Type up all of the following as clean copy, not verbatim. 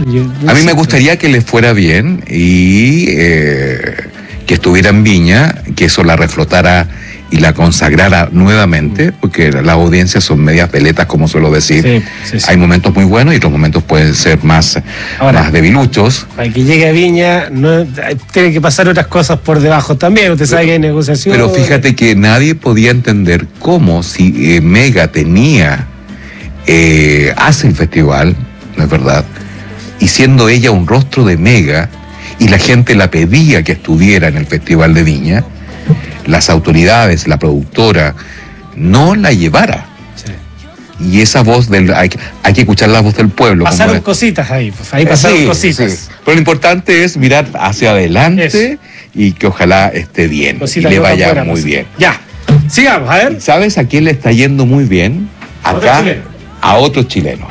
A mí me gustaría que le fuera bien y que estuviera en Viña, que eso la reflotara y la consagrara nuevamente, porque las audiencias son medias veletas, como suelo decir. Sí. Hay momentos muy buenos y otros momentos pueden ser más debiluchos. Para que llegue a Viña, tiene que pasar otras cosas por debajo también. Usted sabe que hay negociaciones. Pero fíjate que nadie podía entender cómo, si Mega hace el festival, ¿no es verdad? Y siendo ella un rostro de Mega, y la gente la pedía que estuviera en el Festival de Viña, las autoridades, la productora, no la llevara. Sí. Y esa voz hay que escuchar la voz del pueblo. Pasaron cositas ahí, pasaron cositas. Sí. Pero lo importante es mirar hacia adelante y que ojalá esté bien cositas y le vaya muy bien. Ya, sigamos, a ver. ¿Sabes a quién le está yendo muy bien? Acá, a otros chilenos.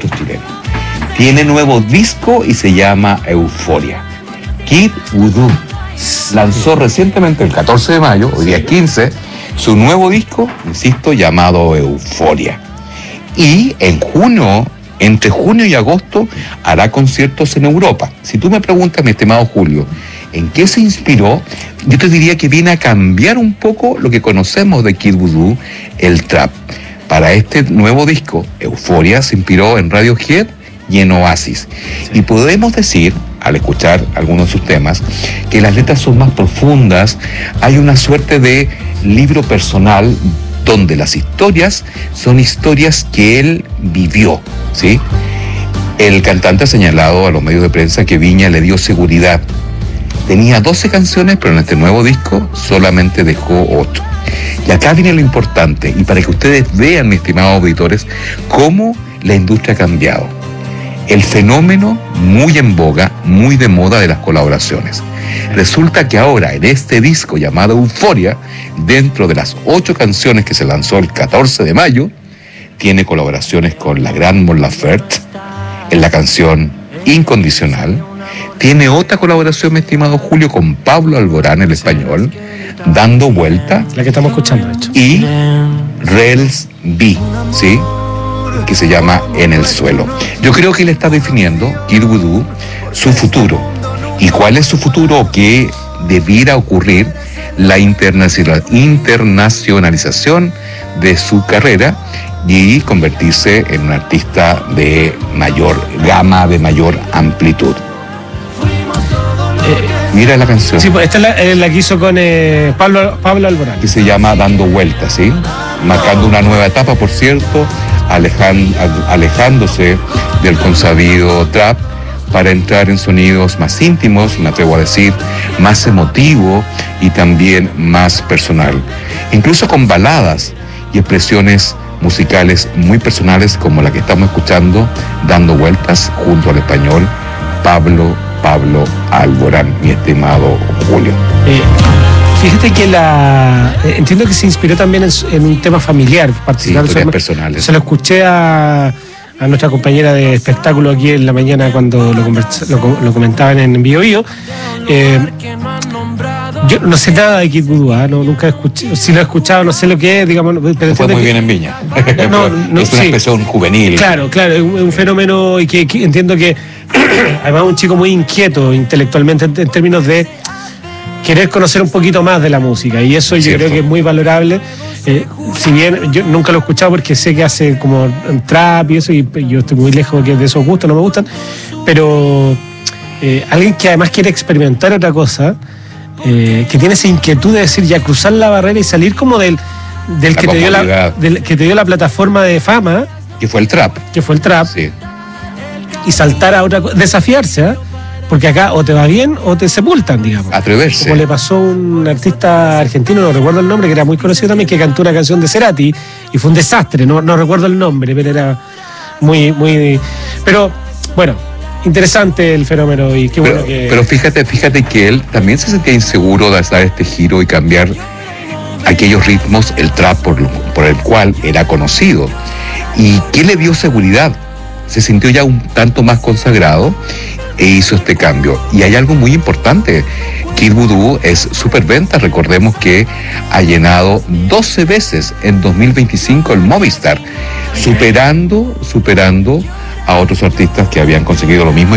Tiene nuevo disco y se llama Euforia. Kid Voodoo lanzó recientemente, el 14 de mayo, hoy día 15, su nuevo disco, insisto, llamado Euforia. Y en junio, entre junio y agosto, hará conciertos en Europa. Si tú me preguntas, mi estimado Julio, ¿en qué se inspiró? Yo te diría que viene a cambiar un poco lo que conocemos de Kid Voodoo, el trap. Para este nuevo disco, Euforia, se inspiró en Radiohead y en Oasis. Sí. Y podemos decir, al escuchar algunos de sus temas, que las letras son más profundas, hay una suerte de libro personal donde las historias son historias que él vivió, ¿sí? El cantante ha señalado a los medios de prensa que Viña le dio seguridad. Tenía 12 canciones, pero en este nuevo disco solamente dejó 8. Y acá viene lo importante, y para que ustedes vean, mis estimados auditores, cómo la industria ha cambiado. El fenómeno muy en boga, muy de moda de las colaboraciones. Resulta que ahora en este disco llamado Euforia, dentro de las 8 canciones que se lanzó el 14 de mayo, tiene colaboraciones con la gran Mon Laferte en la canción Incondicional. Tiene otra colaboración, mi estimado Julio, con Pablo Alborán, el español, Dando Vuelta. La que estamos escuchando, de hecho. Y Rels B, ¿sí? Que se llama En el Suelo. Yo creo que él está definiendo, Kid Voodoo, su futuro. ¿Y cuál es su futuro? Que debiera ocurrir la internacionalización de su carrera y convertirse en un artista de mayor gama, de mayor amplitud. Mira la canción. Sí, pues esta es la que hizo con Pablo Alborán. Que se llama Dando Vueltas, ¿sí? Marcando una nueva etapa, por cierto, alejándose del consabido trap para entrar en sonidos más íntimos, me atrevo a decir, más emotivo y también más personal. Incluso con baladas y expresiones musicales muy personales como la que estamos escuchando, Dando Vueltas, junto al español Pablo Alborán, mi estimado Julio. Fíjate que entiendo que se inspiró también en un tema familiar, particular. Sí, historias personales. Se lo escuché a nuestra compañera de espectáculo aquí en la mañana cuando lo comentaban en Bio Bio. Yo no sé nada de Kid Voodoo, nunca escuché, si lo he escuchado, no sé lo que es, digamos. Pero fue muy bien en Viña. No, es una expresión juvenil. Claro, es un fenómeno y que entiendo que además un chico muy inquieto intelectualmente en términos de querer conocer un poquito más de la música, y eso yo creo que es muy valorable. Si bien yo nunca lo he escuchado porque sé que hace como trap y eso, y yo estoy muy lejos de esos gustos, no me gustan, pero alguien que además quiere experimentar otra cosa, que tiene esa inquietud de decir, ya cruzar la barrera y salir como del que te dio la plataforma de fama, que fue el trap, sí. Y saltar a otra cosa, desafiarse, porque acá o te va bien o te sepultan, digamos. Atreverse. Como le pasó a un artista argentino, no recuerdo el nombre, que era muy conocido también, que cantó una canción de Cerati y fue un desastre, no recuerdo el nombre, pero era muy... Pero, bueno, interesante el fenómeno y qué bueno que... Pero fíjate que él también se sentía inseguro de dar este giro y cambiar aquellos ritmos, el trap por el cual era conocido. ¿Y qué le dio seguridad? Se sintió ya un tanto más consagrado e hizo este cambio. Y hay algo muy importante. Kid Voodoo es superventa. Recordemos que ha llenado 12 veces en 2025 el Movistar, superando a otros artistas que habían conseguido lo mismo.